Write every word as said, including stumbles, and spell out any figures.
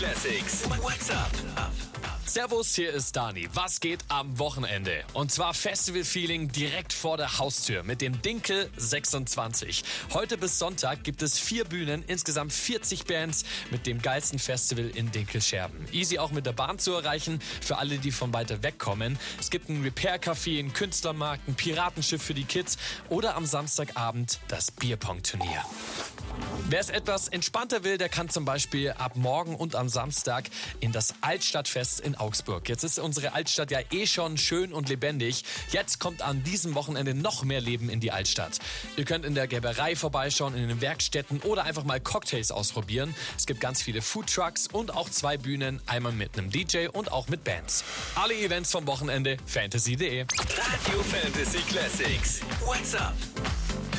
Classics. What's up? Servus, hier ist Dani. Was geht am Wochenende? Und zwar Festival-Feeling direkt vor der Haustür mit dem Dinkel sechsundzwanzig. Heute bis Sonntag gibt es vier Bühnen, insgesamt vierzig Bands mit dem geilsten Festival in Dinkelscherben. Easy auch mit der Bahn zu erreichen, für alle, die von weiter weg kommen. Es gibt ein Repair-Café, einen Künstlermarkt, ein Piratenschiff für die Kids oder am Samstagabend das Bierpong-Turnier. Wer es etwas entspannter will, der kann zum Beispiel ab morgen und am Samstag in das Altstadtfest in Augsburg. Jetzt ist unsere Altstadt ja eh schon schön und lebendig. Jetzt kommt an diesem Wochenende noch mehr Leben in die Altstadt. Ihr könnt in der Gerberei vorbeischauen, in den Werkstätten oder einfach mal Cocktails ausprobieren. Es gibt ganz viele Foodtrucks und auch zwei Bühnen, einmal mit einem D J und auch mit Bands. Alle Events vom Wochenende fantasy punkt de. Radio Fantasy Classics. What's up?